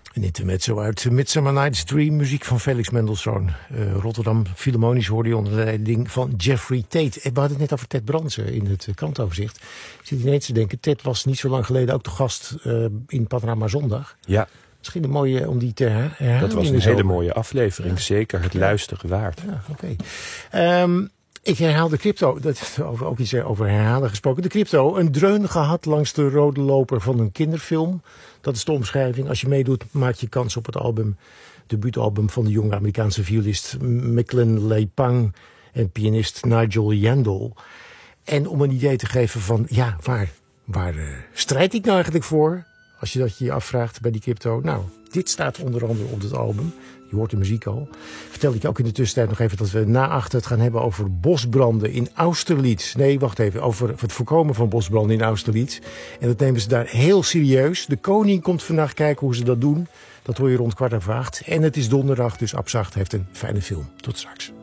Een intermezzo uit Midsummer Night's Dream, muziek van Felix Mendelssohn. Rotterdam Philharmonisch hoorde je onder de leiding van Jeffrey Tate. En we hadden het net over Ted Brandsen in het krantoverzicht. Ik zit ineens te denken, Ted was niet zo lang geleden ook de gast in Panorama Zondag. Ja. Misschien een mooie om die te herhalen. Dat was een hele mooie aflevering, ja. Zeker het luisteren waard. Ja, oké. Ik herhaal de crypto, ook iets over herhalen gesproken. De crypto, een dreun gehad langs de rode loper van een kinderfilm. Dat is de omschrijving. Als je meedoet, maak je kans op het debuutalbum van de jonge Amerikaanse violist Micklin Leipang en pianist Nigel Yandel. En om een idee te geven van, ja, waar strijd ik nou eigenlijk voor? Als je dat je afvraagt bij die crypto. Nou, dit staat onder andere op het album. Je hoort de muziek al. Vertel ik je ook in de tussentijd nog even dat we na achter het gaan hebben over bosbranden in Austerlitz. Nee, wacht even. Over het voorkomen van bosbranden in Austerlitz. En dat nemen ze daar heel serieus. De koning komt vandaag kijken hoe ze dat doen. Dat hoor je rond 7:15. En het is donderdag, dus Abzacht heeft een fijne film. Tot straks.